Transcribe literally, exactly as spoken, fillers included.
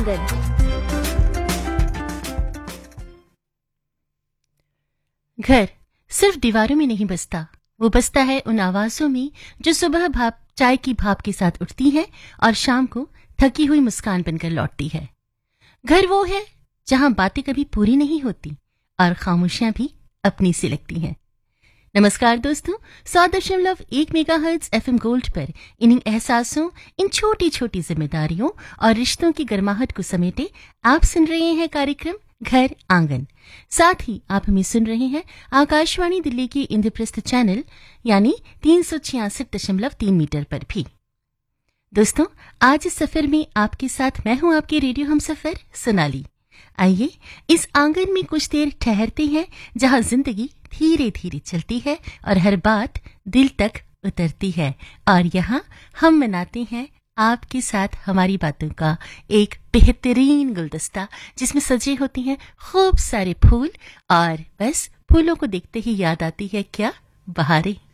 आंगन। घर सिर्फ दीवारों में नहीं बसता, वो बसता है उन आवाजों में जो सुबह भाप चाय की भाप के साथ उठती है और शाम को थकी हुई मुस्कान बनकर लौटती है। घर वो है जहां बातें कभी पूरी नहीं होती और खामोशियां भी अपनी सी लगती हैं। नमस्कार दोस्तों, सौ दशमलव एक मेगाहर्ट्ज एफएम गोल्ड पर इन एहसासों, इन छोटी छोटी जिम्मेदारियों और रिश्तों की गर्माहट को समेटे आप सुन रहे हैं कार्यक्रम घर आंगन। साथ ही आप हमें सुन रहे हैं आकाशवाणी दिल्ली की इंद्रप्रस्थ चैनल यानी तीन सौ छियासठ दशमलव तीन मीटर पर भी। दोस्तों, आज इस सफर में आपके साथ मैं हूं आपकी रेडियो हमसफर सोनाली। आइए इस आंगन में कुछ देर ठहरते हैं जहां जिंदगी धीरे धीरे चलती है और हर बात दिल तक उतरती है, और यहाँ हम मनाते हैं आपके साथ हमारी बातों का एक बेहतरीन गुलदस्ता जिसमें सजे होते हैं खूब सारे फूल, और बस फूलों को देखते ही याद आती है क्या, बहारें।